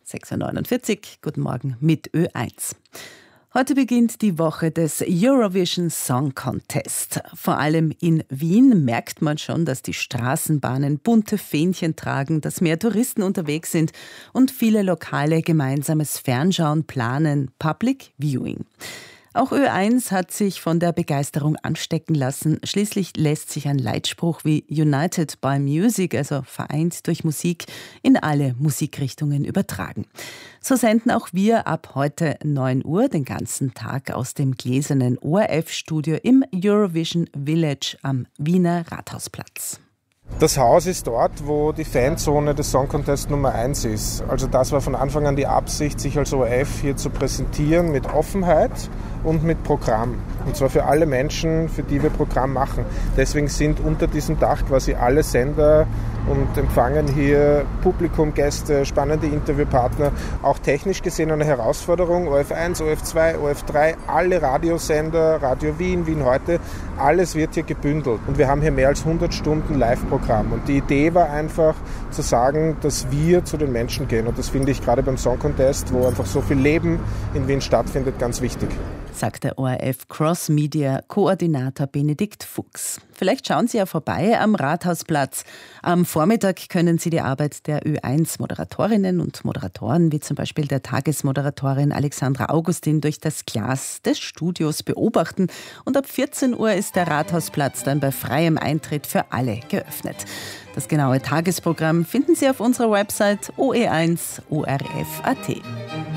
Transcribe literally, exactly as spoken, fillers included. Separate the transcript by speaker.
Speaker 1: sechs Uhr neunundvierzig, guten Morgen mit Ö eins. Heute beginnt die Woche des Eurovision Song Contest. Vor allem in Wien merkt man schon, dass die Straßenbahnen bunte Fähnchen tragen, dass mehr Touristen unterwegs sind und viele Lokale gemeinsames Fernschauen planen, Public Viewing. Auch Ö eins hat sich von der Begeisterung anstecken lassen. Schließlich lässt sich ein Leitspruch wie United by Music, also vereint durch Musik, in alle Musikrichtungen übertragen. So senden auch wir ab heute neun Uhr den ganzen Tag aus dem gläsernen O R F-Studio im Eurovision Village am Wiener Rathausplatz.
Speaker 2: Das Haus ist dort, wo die Fanzone des Song Contest Nummer eins ist. Also das war von Anfang an die Absicht, sich als O R F hier zu präsentieren mit Offenheit und mit Programm. Und zwar für alle Menschen, für die wir Programm machen. Deswegen sind unter diesem Dach quasi alle Sender und empfangen hier Publikum, Gäste, spannende Interviewpartner. Auch technisch gesehen eine Herausforderung. O R F eins, O R F zwei, O R F drei, alle Radiosender, Radio Wien, Wien heute, alles wird hier gebündelt. Und wir haben hier mehr als hundert Stunden Live-Programm. Und die Idee war einfach zu sagen, dass wir zu den Menschen gehen. Und das finde ich gerade beim Song Contest, wo einfach so viel Leben in Wien stattfindet, ganz wichtig.
Speaker 1: Sagt der O R F Cross-Media-Koordinator Benedikt Fuchs. Vielleicht schauen Sie ja vorbei am Rathausplatz. Am Vormittag können Sie die Arbeit der Ö eins Moderatorinnen und Moderatoren, wie zum Beispiel der Tagesmoderatorin Alexandra Augustin, durch das Glas des Studios beobachten. Und ab vierzehn Uhr ist der Rathausplatz dann bei freiem Eintritt für alle geöffnet. Das genaue Tagesprogramm finden Sie auf unserer Website o e eins punkt o r f punkt a t.